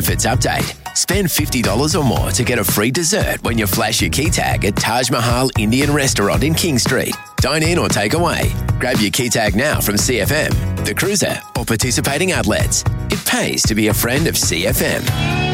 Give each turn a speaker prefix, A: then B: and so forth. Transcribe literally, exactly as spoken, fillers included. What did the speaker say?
A: Benefits update. Spend fifty dollars or more to get a free dessert when you flash your key tag at Taj Mahal Indian Restaurant in King Street. Dine in or take away. Grab your key tag now from C F M, The Cruiser or participating outlets. It pays to be a friend of C F M.